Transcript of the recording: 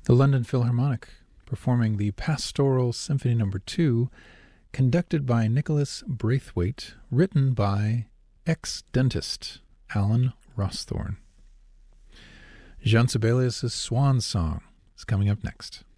The London Philharmonic performing the Pastoral Symphony No. 2, conducted by Nicholas Braithwaite, written by ex-dentist Alan Rawsthorne. Jean Sibelius' Swan Song is coming up next.